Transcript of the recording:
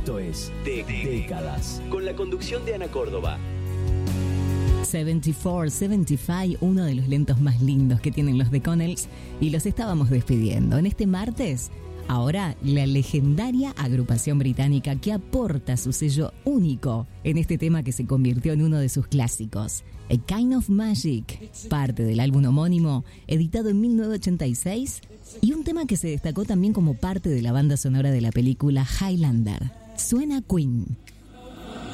Esto es Décadas, con la conducción de Ana Córdoba. 74-75, uno de los lentos más lindos que tienen los The Connells, y los estábamos despidiendo. En este martes, ahora la legendaria agrupación británica que aporta su sello único en este tema que se convirtió en uno de sus clásicos, A Kind of Magic, parte del álbum homónimo, editado en 1986, y un tema que se destacó también como parte de la banda sonora de la película Highlander. Suena Queen.